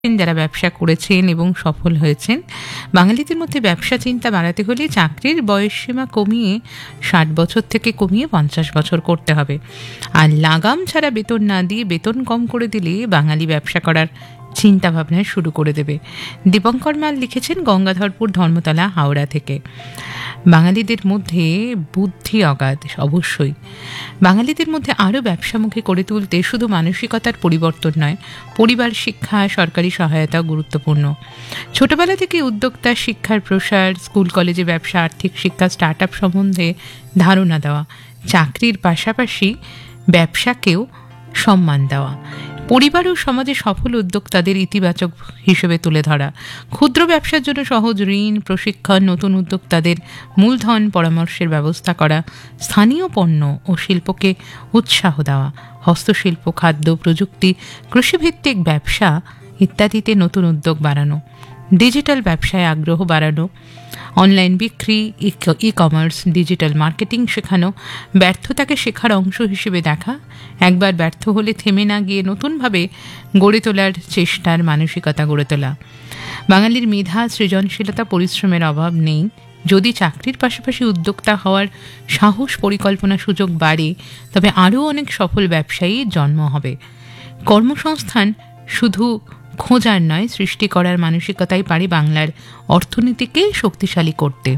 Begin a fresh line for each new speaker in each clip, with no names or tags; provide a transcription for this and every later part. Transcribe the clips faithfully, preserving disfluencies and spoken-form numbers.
যারা ব্যবসা করেছেন এবং সফল হয়েছেন। বাঙালিদের মধ্যে ব্যবসা চিন্তা বাড়াতে হলে চাকরির বয়সসীমা কমিয়ে ষাট বছর থেকে কমিয়ে পঞ্চাশ বছর করতে হবে। আর লাগাম ছাড়া বেতন না দিয়ে বেতন কম করে দিলে বাঙালি ব্যবসা করার চিন্তা ভাবনা শুরু করে দেবে। দীপঙ্কর মাল লিখেছেন গঙ্গাধরপুর, ধর্মতলা, হাওড়া থেকে। বাঙালিদের মধ্যে বুদ্ধি অগাধ, অবশ্যই। বাঙালিদের মধ্যে আরও ব্যবসামুখী করে তুলতে শুধু মানসিকতার পরিবর্তন নয়, পরিবার, শিক্ষা, সরকারি সহায়তা গুরুত্বপূর্ণ। ছোটবেলা থেকে উদ্যোক্তা শিক্ষার প্রসার, স্কুল কলেজে ব্যবসা, আর্থিক শিক্ষা, স্টার্ট আপ সম্বন্ধে ধারণা দেওয়া, চাকরির পাশাপাশি ব্যবসাকেও সম্মান দেওয়া, পরিবার ও সমাজে সফল উদ্যোক্তাদের ইতিবাচক হিসেবে তুলে ধরা, ক্ষুদ্র ব্যবসার জন্য সহজ ঋণ, প্রশিক্ষণ, নতুন উদ্যোক্তাদের মূলধন, পরামর্শের ব্যবস্থা করা, স্থানীয় পণ্য ও শিল্পকে উৎসাহ দেওয়া, হস্তশিল্প, খাদ্য, প্রযুক্তি, কৃষিভিত্তিক ব্যবসা ইত্যাদিতে নতুন উদ্যোগ বাড়ানো, ডিজিটাল ব্যবসায় আগ্রহ বাড়ানো, অনলাইন বিক্রি, ই কমার্স, ডিজিটাল মার্কেটিং শেখানো, ব্যর্থতাকে শেখার অংশ হিসেবে দেখা, একবার ব্যর্থ হলে থেমে না গিয়ে নতুনভাবে গড়ে তোলার চেষ্টার মানসিকতা গড়ে তোলা। বাঙালির মেধা, সৃজনশীলতা, পরিশ্রমের অভাব নেই। যদি চাকরির পাশাপাশি উদ্যোক্তা হওয়ার সাহস, পরিকল্পনা, সুযোগ বাড়ে, তবে আরও অনেক সফল ব্যবসায়ীর জন্ম হবে। কর্মসংস্থান শুধু খোঁজার নয়, সৃষ্টি করার মানসিকতাই পারে বাংলার অর্থনীতিকে শক্তিশালী করতে।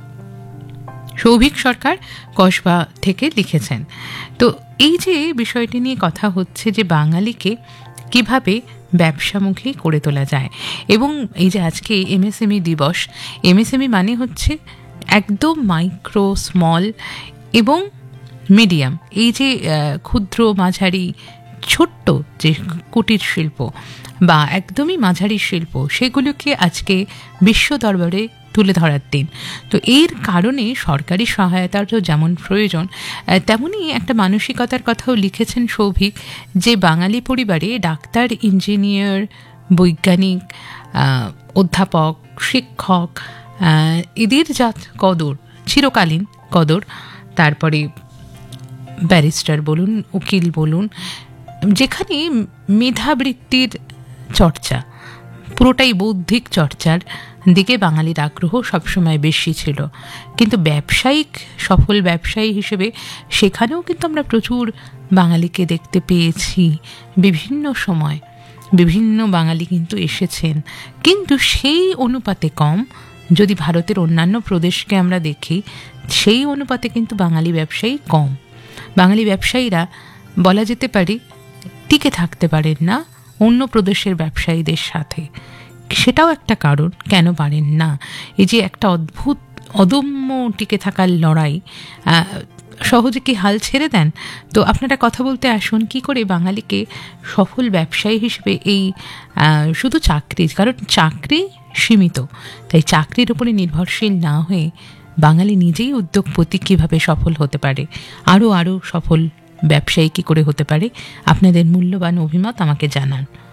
সৌভিক সরকার কসবা থেকে লিখেছেন। তো এই যে বিষয়টি নিয়ে কথা হচ্ছে যে বাঙালিকে কিভাবে ব্যবসামুখী করে তোলা যায়, এবং এই যে আজকে এমএসএমই দিবস, এমএসএমই মানে হচ্ছে একদম মাইক্রো, স্মল এবং মিডিয়াম, এই যে ক্ষুদ্র, মাঝারি, ছোট্ট যে কুটির শিল্প বা একদমই মাঝারি শিল্প, সেগুলোকে আজকে বিশ্ব দরবারে তুলে ধরার দিন। তো এর কারণে সরকারি সহায়তার তো যেমন প্রয়োজন, তেমনই একটা মানসিকতার কথাও লিখেছেন সৌভিক, যে বাঙালি পরিবারে ডাক্তার, ইঞ্জিনিয়ার, বৈজ্ঞানিক, অধ্যাপক, শিক্ষক, এদের যা কদর, চিরকালীন কদর, তারপরে ব্যারিস্টার বলুন, উকিল বলুন, যেখানে মেধাবৃত্তির চর্চা, পুরোটাই বৌদ্ধিক চর্চার দিকে বাঙালির আগ্রহ সবসময় বেশি ছিল। কিন্তু ব্যবসায়িক, সফল ব্যবসায়ী হিসেবে সেখানেও কিন্তু আমরা প্রচুর বাঙালিকে দেখতে পেয়েছি। বিভিন্ন সময় বিভিন্ন বাঙালি কিন্তু এসেছেন, কিন্তু সেই অনুপাতে কম। যদি ভারতের অন্যান্য প্রদেশকে আমরা দেখি, সেই অনুপাতে কিন্তু বাঙালি ব্যবসায়ী কম। বাঙালি ব্যবসায়ীরা বলা যেতে পারে টিকে থাকতে পারেন না অন্য প্রদেশের ব্যবসায়ীদের সাথে। সেটাও একটা কারণ কেন পারেন না। এই যে একটা অদ্ভুত অদম্য টিকে থাকার লড়াই, সহজে কি হাল ছেড়ে দেন? তো আপনারা কথা বলতে আসুন, কি করে বাঙালিকে সফল ব্যবসায়ী হিসেবে এই শুধু চাকরি, কারণ চাকরি সীমিত, তাই চাকরির উপরে নির্ভরশীল না হয়ে বাঙালি নিজেই উদ্যোগপতি কীভাবে সফল হতে পারে, আরও আরও সফল ব্যবসায়ী কী করে হতে পারে, আপনাদের মূল্যবান অভিমত আমাকে জানান।